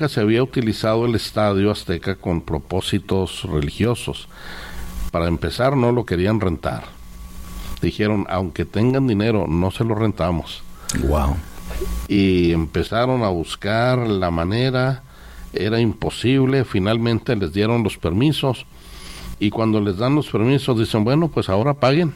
se había utilizado el Estadio Azteca con propósitos religiosos. Para empezar, no lo querían rentar. Dijeron, aunque tengan dinero, no se lo rentamos. Wow. Y empezaron a buscar la manera, era imposible, finalmente les dieron los permisos, y cuando les dan los permisos dicen, bueno, pues ahora paguen.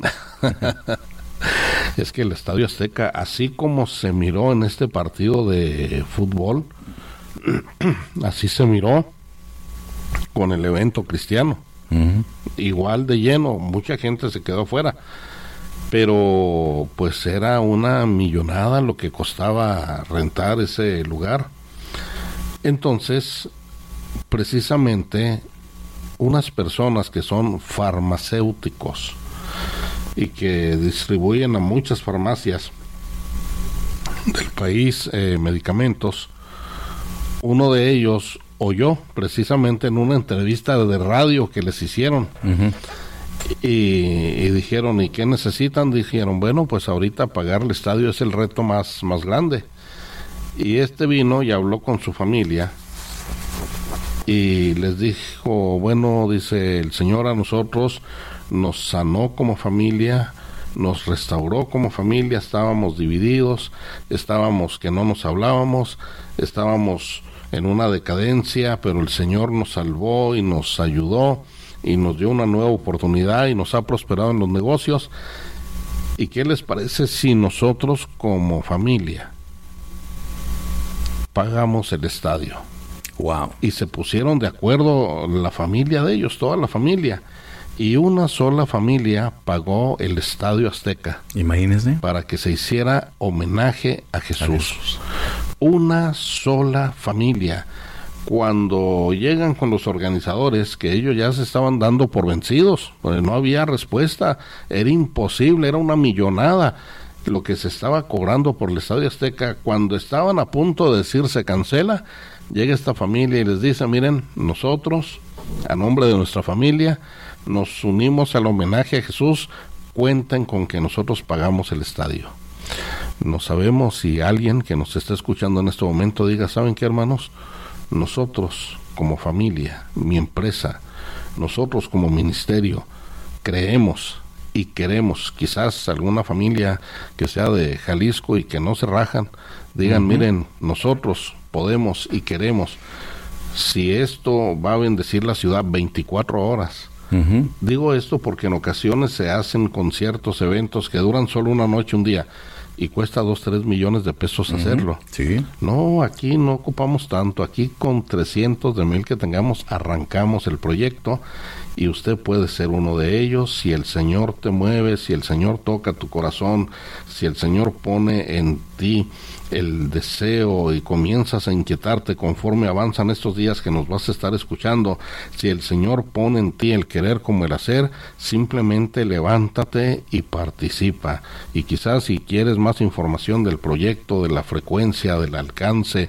Es que el Estadio Azteca, así como se miró en este partido de fútbol, así se miró con el evento cristiano. Uh-huh. Igual de lleno, mucha gente se quedó fuera, pero pues era una millonada lo que costaba rentar ese lugar. Entonces, precisamente, unas personas que son farmacéuticos y que distribuyen a muchas farmacias del país medicamentos, uno de ellos oyó precisamente en una entrevista de radio que les hicieron. Uh-huh. Y dijeron, ¿y qué necesitan? Dijeron, bueno, pues ahorita pagar el estadio es el reto más grande. Y vino y habló con su familia y les dijo, bueno, dice, el Señor a nosotros nos sanó como familia, nos restauró como familia, estábamos divididos, estábamos que no nos hablábamos, estábamos en una decadencia, pero el Señor nos salvó y nos ayudó y nos dio una nueva oportunidad y nos ha prosperado en los negocios. ¿Y qué les parece si nosotros como familia pagamos el estadio? Wow. Y se pusieron de acuerdo la familia de ellos, toda la familia, y una sola familia pagó el Estadio Azteca. Imagínense. Para que se hiciera homenaje a Jesús. Una sola familia. Cuando llegan con los organizadores, que ellos ya se estaban dando por vencidos, pues no había respuesta, era imposible, era una millonada lo que se estaba cobrando por el Estadio Azteca. Cuando estaban a punto de decir se cancela, llega esta familia y les dice, miren, nosotros, a nombre de nuestra familia, nos unimos al homenaje a Jesús, cuenten con que nosotros pagamos el estadio. No sabemos si alguien que nos está escuchando en este momento diga, ¿saben qué, hermanos? Nosotros como familia, mi empresa, nosotros como ministerio, creemos y queremos, quizás alguna familia que sea de Jalisco y que no se rajan, digan, miren, nosotros podemos y queremos, si esto va a bendecir la ciudad 24 horas. Digo esto porque en ocasiones se hacen conciertos, eventos que duran solo una noche, un día, y cuesta 2-3 millones de pesos hacerlo. Sí. No, aquí no ocupamos tanto, aquí con 300,000 que tengamos arrancamos el proyecto, y usted puede ser uno de ellos si el Señor te mueve, si el Señor toca tu corazón, si el Señor pone en ti el deseo y comienzas a inquietarte conforme avanzan estos días que nos vas a estar escuchando. Si el Señor pone en ti el querer como el hacer, simplemente levántate y participa. Y quizás si quieres más información del proyecto, de la frecuencia, del alcance,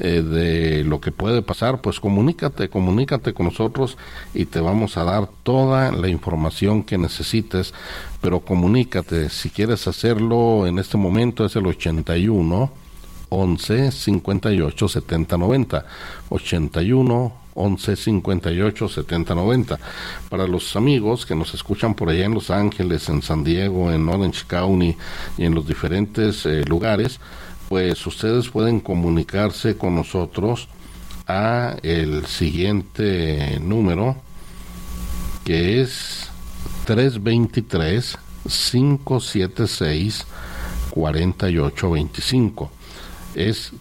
de lo que puede pasar, pues comunícate con nosotros y te vamos a dar toda la información que necesites. Pero comunícate, si quieres hacerlo en este momento es el 81 11 58 70 90, 81 11 58 70 90. Para los amigos que nos escuchan por allá en Los Ángeles, en San Diego, en Orange County y en los diferentes lugares, pues ustedes pueden comunicarse con nosotros a el siguiente número, que es 323-576-4825. Es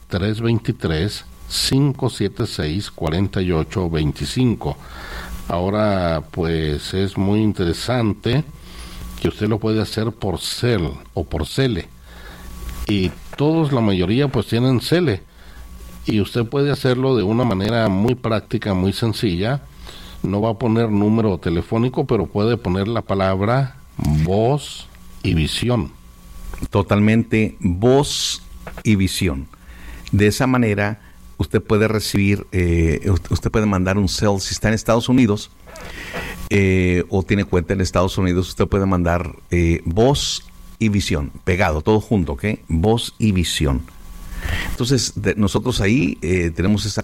323-576-4825. Ahora, pues es muy interesante que usted lo puede hacer por Cel o por Cele. Y todos, la mayoría, pues tienen Cele. Y usted puede hacerlo de una manera muy práctica, muy sencilla. No va a poner número telefónico, pero puede poner la palabra voz y visión. Totalmente voz y visión. De esa manera usted puede recibir, usted puede mandar un cel si está en Estados Unidos o tiene cuenta en Estados Unidos. Usted puede mandar voz y visión, pegado, todo junto, ¿ok? Voz y visión. Entonces, nosotros ahí tenemos esa